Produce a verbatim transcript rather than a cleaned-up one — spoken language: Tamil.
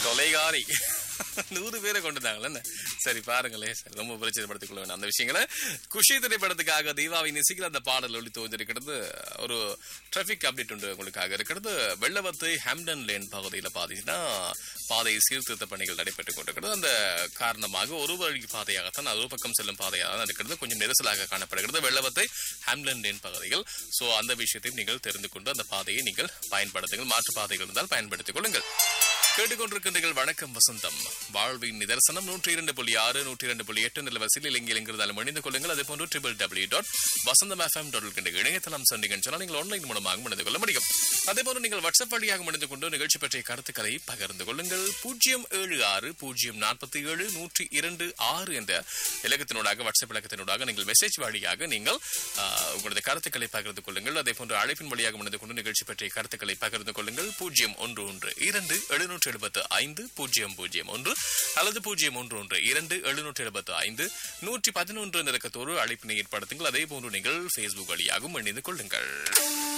கொலைகாரி நூறு பேரை கொண்டுட்டாங்களே. சரி பாருங்களேன், ரொம்ப பிரச்சனைப்படுத்திக் கொள்ள வேண்டாம் அந்த விஷயங்களை. குஷி திரைப்படத்துக்காக தீபாவை நேசிக்கிற அந்த பாடல் ஒளி தோன்றிருக்கிறது. ஒரு டிராபிக் அப்டேட் உண்டு உங்களுக்காக இருக்கிறது. வெள்ளவத்தை ஹாம்டன் லேன் பகுதியில் பாத்தீங்கன்னா பாதை சீர்திருத்த பணிகள் நடைபெற்றுக் கொண்டிருக்கிறது. அந்த காரணமாக ஒரு வழி பாதையாகத்தான் ஒரு பக்கம் செல்லும் பாதையாக இருக்கிறது. கொஞ்சம் நெரிசலாக காணப்படுகிறது வெள்ளவத்தை ஹாம்டன் லேன் பகுதிகள். சோ அந்த விஷயத்தையும் நீங்கள் தெரிந்து கொண்டு அந்த பாதையை நீங்கள் பயன்படுத்துங்கள். மாற்று பாதைகள் இருந்தால் பயன்படுத்திக் கொள்ளுங்கள். கேட்டுக்கொண்டிருக்கின்றீர்கள் வணக்கம் வசந்தம், வாழ்வின் நிதர்சனம். நூற்றி இரண்டு புள்ளி ஆறு நூற்றி இரண்டு புள்ளி எட்டு நிலவரசில் இலங்கை இலங்கிறதாலும் மணிந்து கொள்ளுங்கள். அதே போன்று ட்ரிபிள் டபிள்யூ டாட் வசந்தம் எஃப்எம் டாட் இருக்கின்ற இணையதளம் சொன்னீங்கன்னு சொன்னால் நீங்கள் ஆன்லைன் மூலமாக மணிந்து கொள்ள முடியும். அதே போன்று நீங்கள் வாட்ஸ்அப் வழியாக மணிந்து கொண்டு நிகழ்ச்சி பற்றிய கருத்துக்களை பகிர்ந்து கொள்ளுங்கள். பூஜ்ஜியம் ஏழு ஆறு பூஜ்ஜியம் நாற்பத்தி ஏழு நூற்றி இரண்டு ஆறு என்ற இலக்கத்தினூடாக வாட்ஸ்அப் இலக்கத்தினூடாக நீங்கள் மெசேஜ் வழியாக நீங்கள் உங்களது கருத்துக்களை பகிர்ந்து கொள்ளுங்கள். அதே போன்று அழைப்பின் வழியாக மணிந்து கொண்டு நிகழ்ச்சி பற்றிய கருத்துக்களை பகிர்ந்து கொள்ளுங்கள். பூஜ்ஜியம் ஒன்று ஒன்று இரண்டு எழுநூற்றி எழுபத்து ஐந்து பூஜ்ஜியம் பூஜ்ஜியம் ஒன்று அல்லது பூஜ்ஜியம் ஒன்று ஒன்று இரண்டு எழுநூற்றி எழுபத்து ஐந்து நூற்றி பதினொன்று நிலக்கத்தோடு அழைப்பினை ஏற்படுத்துங்கள். அதே போன்று நீங்கள் பேஸ்புக் வழியாகவும் இணைந்து கொள்ளுங்கள்.